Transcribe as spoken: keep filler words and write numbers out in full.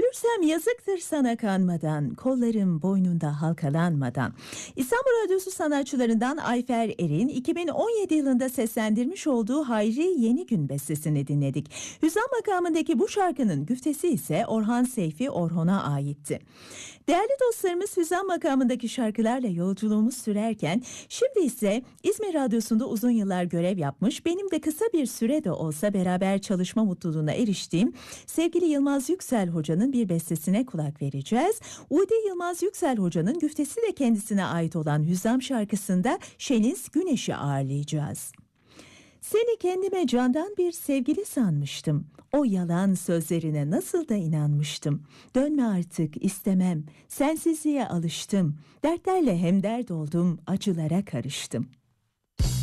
Ölürsem yazıktır sana kanmadan, kollarım boynunda halkalanmadan. İstanbul Radyosu sanatçılarından Ayfer Er'in iki bin on yedi yılında seslendirmiş olduğu Hayri Yeni Gün bestesini dinledik. Hüzan makamındaki bu şarkının güftesi ise Orhan Seyfi Orhun'a aitti. Değerli dostlarımız, Hüzan makamındaki şarkılarla yolculuğumuz sürerken şimdi ise İzmir Radyosu'nda uzun yıllar görev yapmış, benim de kısa bir süre de olsa beraber çalışma mutluluğuna eriştiğim sevgili Yılmaz Yüksel Hoca'nın bir bestesine kulak vereceğiz. Udi Yılmaz Yüksel Hoca'nın güftesi de kendisine ait olan Hüzzam şarkısında Şeniz Güneş'i ağırlayacağız. Seni kendime candan bir sevgili sanmıştım. O yalan sözlerine nasıl da inanmıştım. Dönme artık istemem, sensizliğe alıştım. Dertlerle hemdert oldum, acılara karıştım.